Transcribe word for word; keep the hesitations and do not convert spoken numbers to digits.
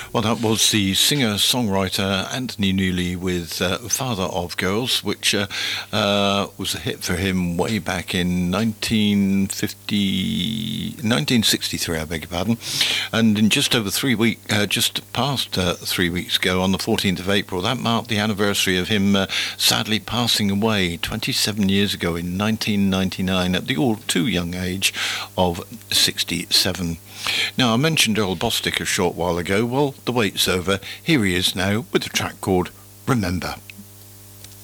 Well, that was the singer-songwriter Anthony Newley with uh, Father of Girls, which uh, uh, was a hit for him way back in nineteen fifty, nineteen sixty-three, I beg your pardon. And in just over three weeks, uh, just past uh, three weeks ago, on the fourteenth of April, that marked the anniversary of him uh, sadly passing away twenty-seven years ago in nineteen ninety-nine at the all too young age of sixty-seven. Now, I mentioned Earl Bostic a short while ago. Well, the wait's over. Here he is now with a track called Remember.